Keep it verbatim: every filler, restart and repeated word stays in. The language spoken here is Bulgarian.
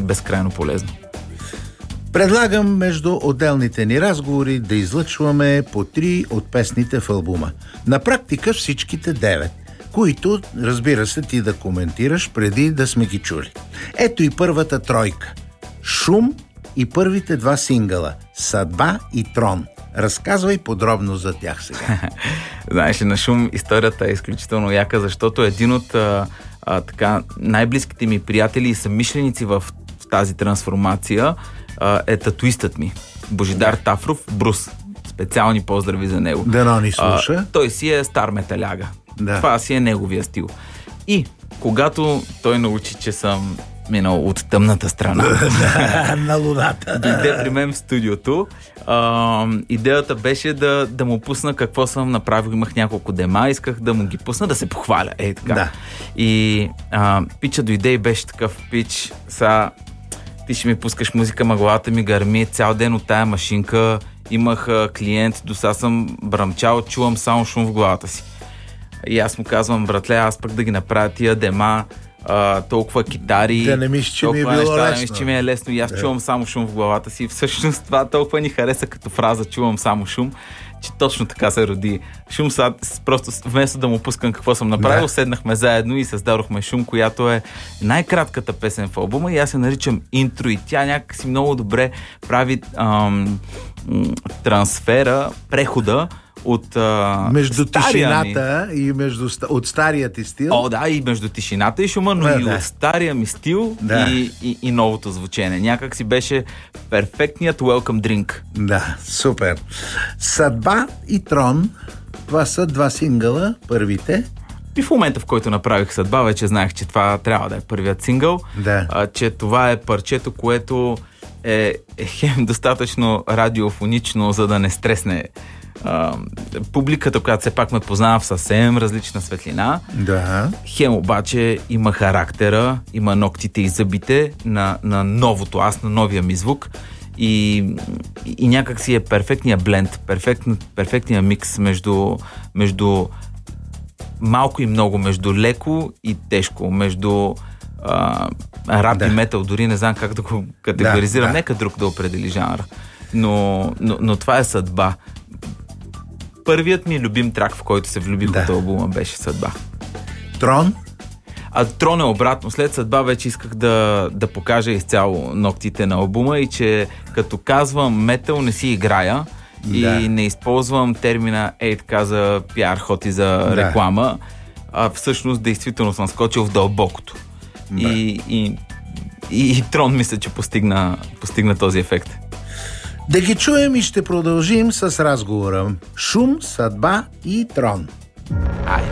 безкрайно полезно. Предлагам между отделните ни разговори да излъчваме по три от песните в албума. На практика всичките девет, които, разбира се, ти да коментираш преди да сме ги чули. Ето и първата тройка. Шум и първите два сингъла Съдба и Трон. Разказвай подробно за тях сега. Знаеш ли, на Шум историята е изключително яка, защото един от а, а, така, най-близките ми приятели и съмишленици в, в тази трансформация а, е татуистът ми. Божидар Тафров, Брус. Специални поздрави за него. Дано ни слуша. А, той си е стар металяга. Да. Това си е неговия стил. И когато той научи, че съм минал от тъмната страна на луната, дойде при мен в студиото. А, идеята беше да, да му пусна какво съм направил. Имах няколко дема, исках да му ги пусна, да се похваля. Ей, така. Да. И а, пича дойде и беше такъв: пич, сега ти ще ми пускаш музика, ма главата ми гърми цял ден от тая машинка. Имах а, клиент, до сега съм бръмчал, чувам само шум в главата си. И аз му казвам: братле, аз пък да ги направя тия дема, а, толкова китари, да не мислиш, че ми е било неща, лесно. Да не мислиш, че ми е лесно и аз да. чувам само шум в главата си. Всъщност това толкова ни хареса като фраза: чувам само шум, че точно така се роди Шум. Сега просто вместо да му пускам какво съм направил, да. седнахме заедно и създадохме Шум, която е най-кратката песен в албума и аз я наричам интро и тя някакси много добре прави ам, трансфера, прехода от а, между тишината ми. И между от стария ти стил. О, да, и между тишината и шума, но да, и да. от стария ми стил да. и, и, и новото звучене. Някак си беше перфектният welcome drink. Да, супер. Съдба и Трон, това са два сингъла, първите. И в момента, в който направих Съдба, вече знаех, че това трябва да е първият сингъл. Да. А, че това е парчето, което е, е хем достатъчно радиофонично, за да не стресне Uh, публиката, която все пак ме познава в съвсем различна светлина. Да. Хем обаче има характера, има ногтите и зъбите на, на новото аз, на новия ми звук и, и, и някак си е перфектният бленд, перфект, перфектният микс между, между малко и много, между леко и тежко, между uh, рап да. и метал, дори не знам как да го категоризирам, да, да. Нека друг да определи жанра. Но, но, но това е Съдба. Първият ми любим трак, в който се влюбих да. от албума, беше Съдба. Трон? А Трон е обратно. След Съдба вече исках да, да покажа изцяло ногтите на албума и че като казвам метал, не си играя да. и не използвам термина ей така за пиар ход и за реклама, да. а всъщност действително съм скочил в дълбокото. Да. И, и, и, и Трон мисля, че постигна, постигна този ефект. Да ги чуем и ще продължим с разговора. Шум, Съдба и Трон. Ай!